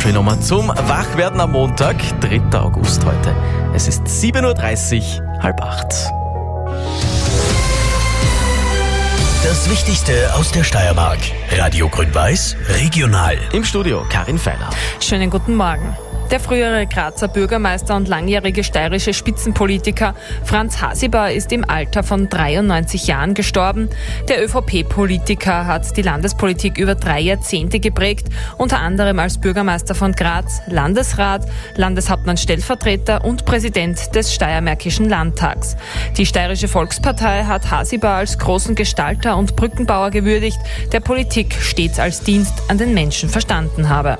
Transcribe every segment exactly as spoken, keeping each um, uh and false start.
Country-Nummer zum Wachwerden am Montag, dritter August heute. Es ist sieben Uhr dreißig, halb acht. Das Wichtigste aus der Steiermark. Radio Grün-Weiß, regional. Im Studio Karin Feiler. Schönen guten Morgen. Der frühere Grazer Bürgermeister und langjährige steirische Spitzenpolitiker Franz Hasiber ist im Alter von dreiundneunzig Jahren gestorben. Der ÖVP-Politiker hat die Landespolitik über drei Jahrzehnte geprägt, unter anderem als Bürgermeister von Graz, Landesrat, Landeshauptmann-Stellvertreter und Präsident des Steiermärkischen Landtags. Die Steirische Volkspartei hat Hasiber als großen Gestalter und Brückenbauer gewürdigt, der Politik stets als Dienst an den Menschen verstanden habe.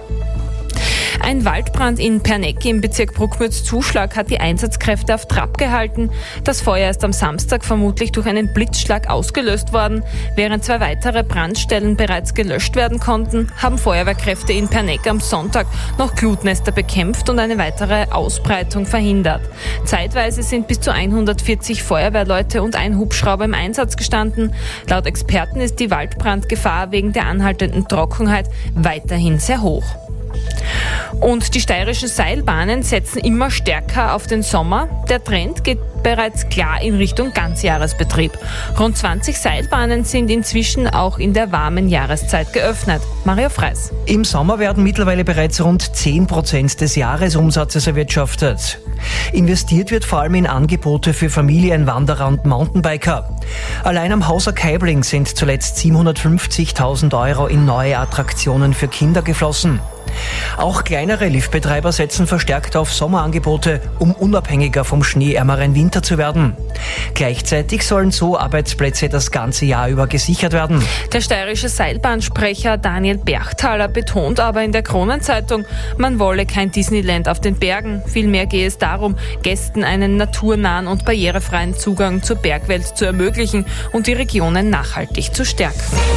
Ein Waldbrand in Pernecke im Bezirk Bruckmütz-Zuschlag hat die Einsatzkräfte auf Trab gehalten. Das Feuer ist am Samstag vermutlich durch einen Blitzschlag ausgelöst worden. Während zwei weitere Brandstellen bereits gelöscht werden konnten, haben Feuerwehrkräfte in Pernecke am Sonntag noch Glutnester bekämpft und eine weitere Ausbreitung verhindert. Zeitweise sind bis zu hundertvierzig Feuerwehrleute und ein Hubschrauber im Einsatz gestanden. Laut Experten ist die Waldbrandgefahr wegen der anhaltenden Trockenheit weiterhin sehr hoch. Und die steirischen Seilbahnen setzen immer stärker auf den Sommer. Der Trend geht bereits klar in Richtung Ganzjahresbetrieb. Rund zwanzig Seilbahnen sind inzwischen auch in der warmen Jahreszeit geöffnet. Mario Freis. Im Sommer werden mittlerweile bereits rund zehn Prozent des Jahresumsatzes erwirtschaftet. Investiert wird vor allem in Angebote für Familien, Wanderer und Mountainbiker. Allein am Hauser Kaibling sind zuletzt siebenhundertfünfzigtausend Euro in neue Attraktionen für Kinder geflossen. Auch kleinere Liftbetreiber setzen verstärkt auf Sommerangebote, um unabhängiger vom schneeärmeren Winter zu werden. Gleichzeitig sollen so Arbeitsplätze das ganze Jahr über gesichert werden. Der steirische Seilbahnsprecher Daniel Berchthaler betont aber in der Kronenzeitung, man wolle kein Disneyland auf den Bergen. Vielmehr gehe es darum, Gästen einen naturnahen und barrierefreien Zugang zur Bergwelt zu ermöglichen und die Regionen nachhaltig zu stärken.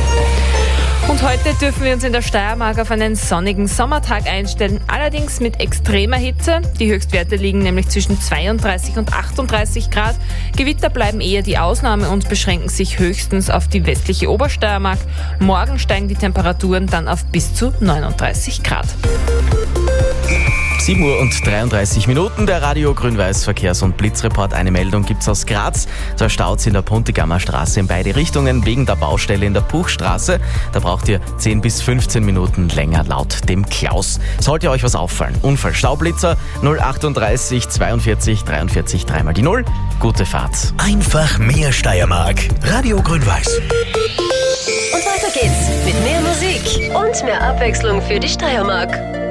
Und heute dürfen wir uns in der Steiermark auf einen sonnigen Sommertag einstellen, allerdings mit extremer Hitze. Die Höchstwerte liegen nämlich zwischen zweiunddreißig und achtunddreißig Grad. Gewitter bleiben eher die Ausnahme und beschränken sich höchstens auf die westliche Obersteiermark. Morgen steigen die Temperaturen dann auf bis zu neununddreißig Grad. sieben Uhr und dreiunddreißig Minuten, der Radio Grün-Weiß Verkehrs- und Blitzreport. Eine Meldung gibt's aus Graz. Da staut's in der Puntigammer Straße in beide Richtungen wegen der Baustelle in der Puchstraße. Da braucht ihr zehn bis fünfzehn Minuten länger laut dem Klaus. Sollte euch was auffallen? Unfall Staublitzer null achtunddreißig zweiundvierzig dreiundvierzig dreimal die null. Gute Fahrt. Einfach mehr Steiermark. Radio Grün-Weiß. Und weiter geht's mit mehr Musik und mehr Abwechslung für die Steiermark.